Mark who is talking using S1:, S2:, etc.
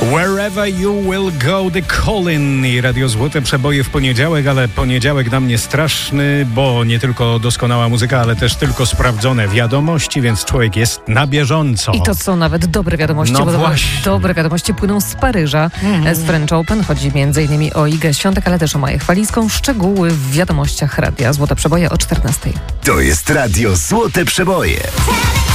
S1: Wherever you will go, The Colin i Radio Złote Przeboje w poniedziałek, ale poniedziałek dla mnie straszny, bo nie tylko doskonała muzyka, ale też tylko sprawdzone wiadomości, więc człowiek jest na bieżąco.
S2: I to są nawet dobre wiadomości,
S1: No
S2: bo
S1: właśnie.
S2: dobre wiadomości płyną z Paryża. Z French Open chodzi m.in. o Igę Świątek, ale też o Maję Chwaliską. Szczegóły w wiadomościach Radia Złote Przeboje o 14:00.
S3: To jest Radio Złote Przeboje.